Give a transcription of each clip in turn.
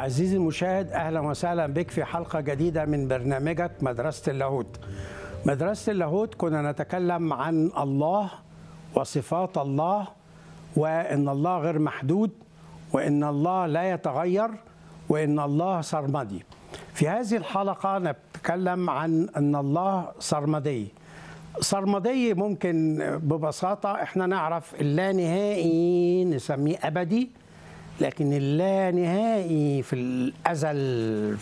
عزيزي المشاهد، أهلا وسهلا بك في حلقة جديدة من برنامجك مدرسة اللاهوت. مدرسة اللاهوت كنا نتكلم عن الله وصفات الله، وإن الله غير محدود، وإن الله لا يتغير، وإن الله سرمدي. في هذه الحلقة نتكلم عن أن الله سرمدي. سرمدي ممكن ببساطة احنا نعرف اللانهائي نسميه أبدي، لكن اللانهائي في الأزل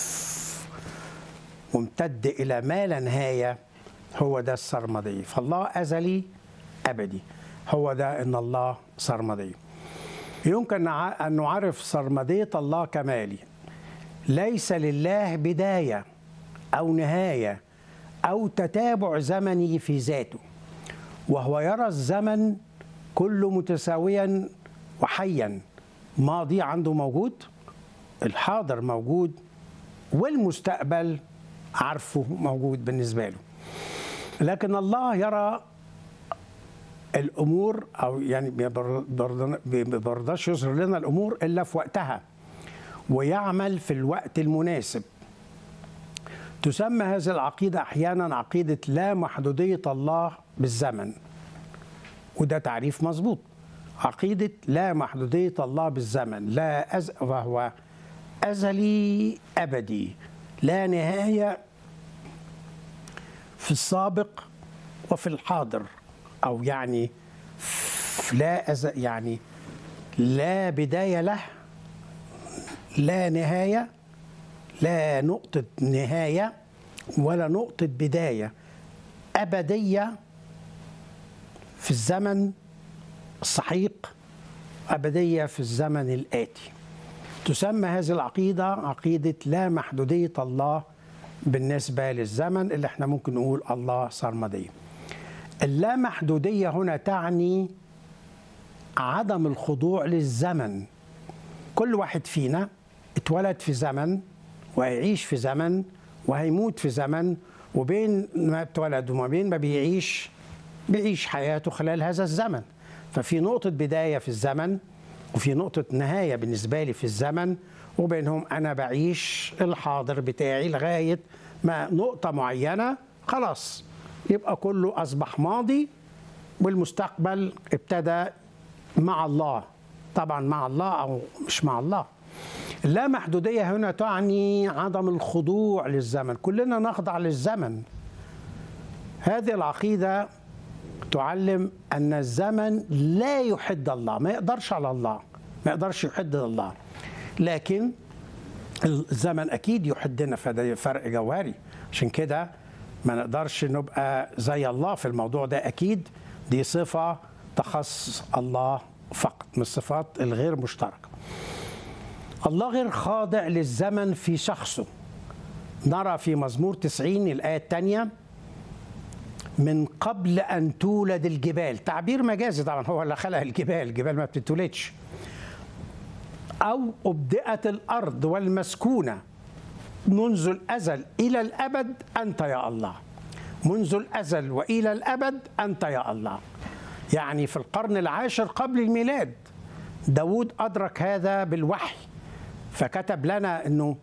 ممتد إلى ما لا نهاية، هو ده السرمدي. فالله أزلي أبدي، هو ده إن الله سرمدي. يمكن أن نعرف سرمدية الله كمالي. ليس لله بداية أو نهاية أو تتابع زمني في ذاته، وهو يرى الزمن كله متساويا وحيا. ماضي عنده موجود، الحاضر موجود، والمستقبل عارفه موجود بالنسبة له. لكن الله يرى الأمور، أو يعني ما بيرضاش يظهر لنا الأمور إلا في وقتها، ويعمل في الوقت المناسب. تسمى هذه العقيدة أحيانا عقيدة لا محدودية الله بالزمن، وده تعريف مظبوط. عقيدة لا محدودية الله بالزمن، وهو أزلي أبدي، لا نهاية في السابق وفي الحاضر، أو يعني يعني لا بداية له، لا نهاية، لا نقطة نهاية ولا نقطة بداية، أبدية في الزمن السحيق، أبدية في الزمن الآتي. تسمى هذه العقيدة عقيدة لا محدودية الله بالنسبة للزمن، اللي احنا ممكن نقول الله سرمدي. اللامحدودية هنا تعني عدم الخضوع للزمن. كل واحد فينا اتولد في زمن، وهيعيش في زمن، وهيموت في زمن، وبين ما اتولد وما بين ما بيعيش حياته خلال هذا الزمن. ففي نقطة بداية في الزمن، وفي نقطة نهاية بالنسبة لي في الزمن، وبينهم أنا بعيش الحاضر بتاعي لغاية ما نقطة معينة خلاص يبقى كله أصبح ماضي، والمستقبل ابتدى مع الله. طبعا مع الله أو مش مع الله. اللامحدودية هنا تعني عدم الخضوع للزمن. كلنا نخضع للزمن. هذه العقيدة تعلم أن الزمن لا يحد الله، ما يقدرش على الله، ما يقدرش يحد الله، لكن الزمن أكيد يحدنا، فده فرق جوهري. عشان كده ما نقدرش نبقى زي الله في الموضوع ده. أكيد دي صفة تخص الله فقط، من الصفات الغير مشتركة. الله غير خاضع للزمن في شخصه. نرى في مزمور 90 الآية الثانية: من قبل أن تولد الجبال. تعبير مجازي طبعا، هو اللي خلق الجبال ما بتتولدش. أو أبدأت الأرض والمسكونة، منذ الأزل إلى الأبد أنت يا الله. منذ الأزل وإلى الأبد أنت يا الله. يعني في القرن العاشر قبل الميلاد داود أدرك هذا بالوحي، فكتب لنا أنه